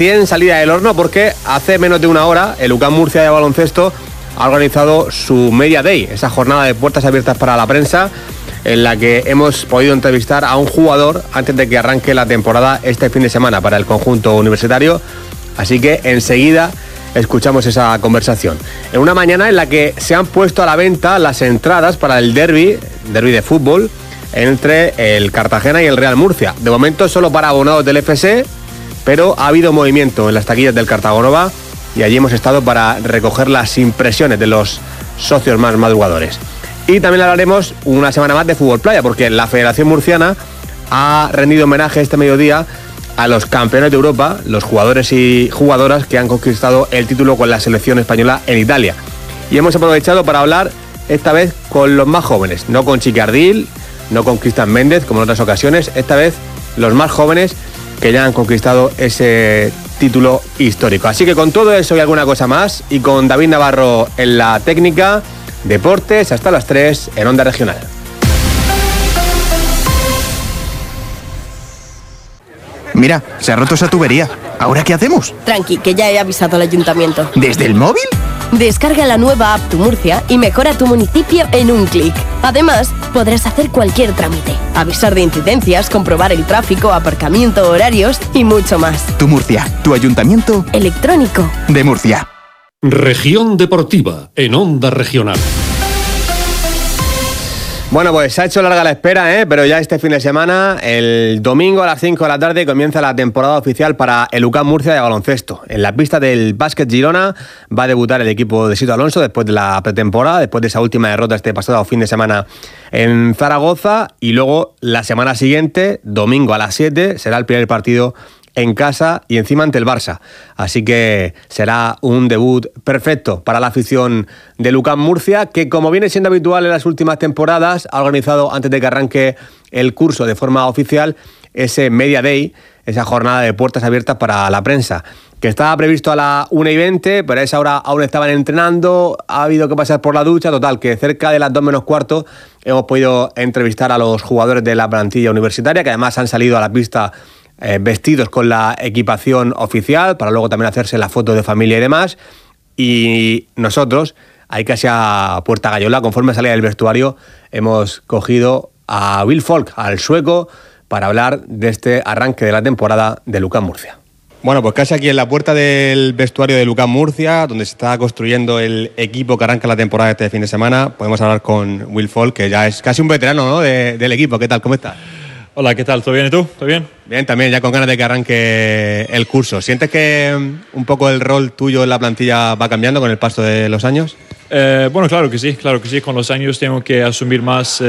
recién salida del horno porque hace menos de una hora el UCAM Murcia de baloncesto ha organizado su Media Day, esa jornada de puertas abiertas para la prensa en la que hemos podido entrevistar a un jugador antes de que arranque la temporada este fin de semana para el conjunto universitario. Así que enseguida escuchamos esa conversación. En una mañana en la que se han puesto a la venta las entradas para el derbi de fútbol entre el Cartagena y el Real Murcia. De momento solo para abonados del FC, pero ha habido movimiento en las taquillas del Cartagonova y allí hemos estado para recoger las impresiones de los socios más madrugadores. Y también hablaremos una semana más de fútbol playa, porque la Federación Murciana ha rendido homenaje este mediodía a los campeones de Europa, los jugadores y jugadoras que han conquistado el título con la selección española en Italia. Y hemos aprovechado para hablar esta vez con los más jóvenes, no con Chiquardil, no con Cristian Méndez como en otras ocasiones, esta vez los más jóvenes que ya han conquistado ese título histórico. Así que con todo eso y alguna cosa más, y con David Navarro en la técnica, deportes hasta las 3 en Onda Regional. Mira, se ha roto esa tubería. ¿Ahora qué hacemos? Tranqui, que ya he avisado al ayuntamiento. ¿Desde el móvil? Descarga la nueva app Tu Murcia y mejora tu municipio en un clic. Además, podrás hacer cualquier trámite, avisar de incidencias, comprobar el tráfico, aparcamiento, horarios y mucho más. Tu Murcia, tu ayuntamiento electrónico de Murcia. Región Deportiva en Onda Regional. Bueno, pues se ha hecho larga la espera, pero ya este fin de semana, el domingo a las 5 de la tarde, comienza la temporada oficial para el UCAM Murcia de baloncesto. En la pista del Básquet Girona va a debutar el equipo de Sito Alonso después de la pretemporada, después de esa última derrota este pasado fin de semana en Zaragoza, y luego la semana siguiente, domingo a las 7, será el primer partido en casa y encima ante el Barça. Así que será un debut perfecto para la afición del UCAM Murcia, que como viene siendo habitual en las últimas temporadas, ha organizado antes de que arranque el curso de forma oficial ese Media Day, esa jornada de puertas abiertas para la prensa, que estaba previsto a la 1:20, pero a esa hora aún estaban entrenando, ha habido que pasar por la ducha, total, que cerca de las 2 menos cuarto hemos podido entrevistar a los jugadores de la plantilla universitaria, que además han salido a la pista vestidos con la equipación oficial, para luego también hacerse la foto de familia y demás. Y nosotros, ahí casi a puerta gallola, conforme salía del vestuario, hemos cogido a Will Folk, al sueco, para hablar de este arranque de la temporada de UCAM Murcia. Bueno, pues casi aquí en la puerta del vestuario de UCAM Murcia, donde se está construyendo el equipo que arranca la temporada este fin de semana, podemos hablar con Will Folk, que ya es casi un veterano, ¿no?, del equipo. ¿Qué tal? ¿Cómo estás? Hola, ¿qué tal? ¿Todo bien? ¿Y tú? ¿Todo bien? Bien, también, ya con ganas de que arranque el curso. ¿Sientes que un poco el rol tuyo en la plantilla va cambiando con el paso de los años? Bueno, claro que sí. Con los años tengo que asumir más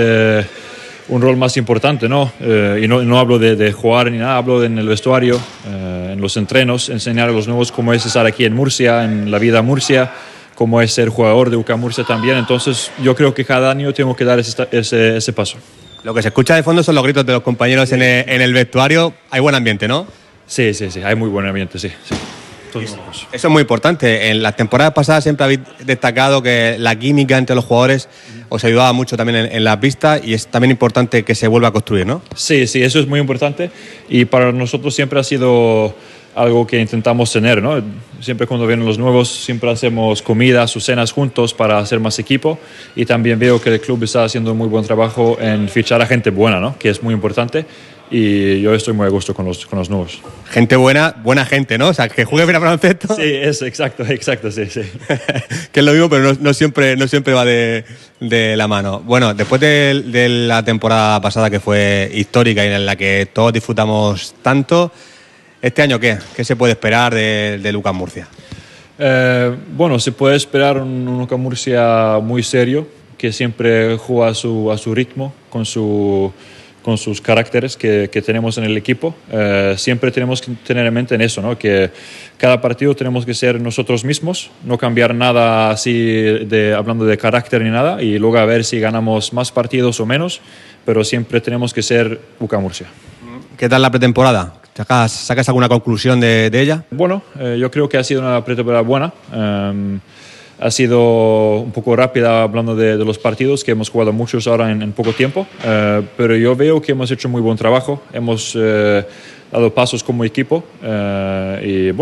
un rol más importante, ¿no? Y no hablo de jugar ni nada, hablo en el vestuario, en los entrenos, enseñar a los nuevos cómo es estar aquí en Murcia, en la vida Murcia, cómo es ser jugador de UCAM Murcia también. Entonces, yo creo que cada año tengo que dar ese paso. Lo que se escucha de fondo son los gritos de los compañeros en el vestuario. Hay buen ambiente, ¿no? Sí, hay muy buen ambiente, sí. Eso es muy importante. En las temporadas pasadas siempre habéis destacado que la química entre los jugadores os ayudaba mucho también en la pista, y es también importante que se vuelva a construir, ¿no? Sí, eso es muy importante, y para nosotros siempre ha sido algo que intentamos tener, ¿no? Siempre cuando vienen los nuevos, siempre hacemos comidas o cenas juntos para hacer más equipo, y también veo que el club está haciendo un muy buen trabajo en fichar a gente buena, ¿no?, que es muy importante, y yo estoy muy a gusto con los nuevos. Gente buena gente, ¿no? O sea, que juegue bien a baloncesto. Sí, eso, exacto, sí. Que es lo mismo, pero no siempre va de la mano. Bueno, después de la temporada pasada, que fue histórica y en la que todos disfrutamos tanto, ¿este año qué? ¿Qué se puede esperar de UCAM Murcia? Bueno, se puede esperar un UCAM Murcia muy serio, que siempre juega a su ritmo, con sus caracteres que tenemos en el equipo. Siempre tenemos que tener en mente eso, ¿no?, que cada partido tenemos que ser nosotros mismos, no cambiar nada así hablando de carácter ni nada, y luego a ver si ganamos más partidos o menos, pero siempre tenemos que ser UCAM Murcia. ¿Qué tal la pretemporada? ¿Sacas alguna conclusión de ella? Bueno, yo creo que ha sido una pretemporada buena. Ha sido un poco rápida hablando de los partidos, que hemos jugado muchos ahora en poco tiempo, pero yo veo que hemos hecho muy buen trabajo, hemos dado pasos como equipo, y bueno,